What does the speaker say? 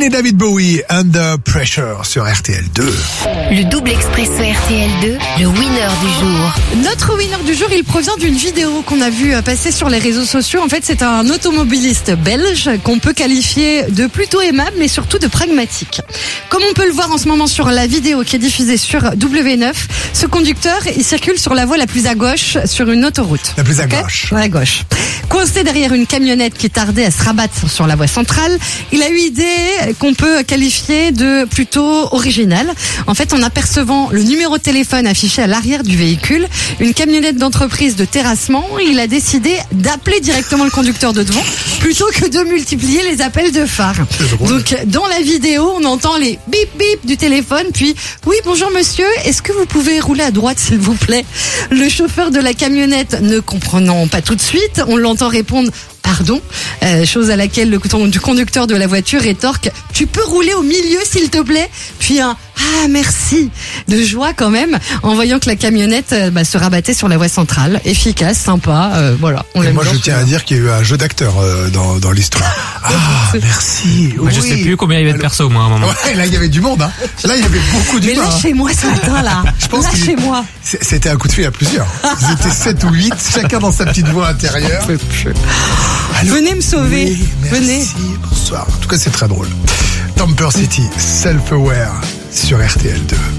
et David Bowie, Under Pressure sur RTL2. Le double expresso RTL2, le winner du jour. Notre winner du jour, il provient d'une vidéo qu'on a vue passer sur les réseaux sociaux. En fait, c'est un automobiliste belge qu'on peut qualifier de plutôt aimable, mais surtout de pragmatique. Comme on peut le voir en ce moment sur la vidéo qui est diffusée sur W9, ce conducteur, il circule sur la voie la plus à gauche sur une autoroute. La plus à gauche. À gauche. Coincé derrière une camionnette qui tardait à se rabattre sur la voie centrale, il a eu idée qu'on peut qualifier de plutôt originale. En fait, en apercevant le numéro de téléphone affiché à l'arrière du véhicule, une camionnette d'entreprise de terrassement, il a décidé d'appeler directement le conducteur de devant plutôt que de multiplier les appels de phare. Donc, dans la vidéo, on entend les bip bip du téléphone, puis oui, bonjour monsieur, est-ce que vous pouvez rouler à droite s'il vous plaît? Le chauffeur de la camionnette, ne comprenant pas tout de suite, on l'entend répondre pardon, chose à laquelle le conducteur de la voiture rétorque « Tu peux rouler au milieu s'il te plaît ?» Puis un « Ah merci !» de joie quand même, en voyant que la camionnette se rabattait sur la voie centrale. Efficace, sympa, voilà. Et moi je tiens à dire qu'il y a eu un jeu d'acteur dans l'histoire. Ah merci. Moi, je sais plus combien il y avait de perso moi à un moment. Ouais, là il y avait du monde, hein. Là il y avait beaucoup Mais lâchez-moi ce matin là. Lâchez-moi. C'était un coup de fil à plusieurs. Ils étaient 7 ou 8, chacun dans sa petite voie intérieure. Allô, venez me sauver. Oui, merci, venez. Bonsoir. En tout cas, c'est très drôle. Temper City, Self-Aware sur RTL2.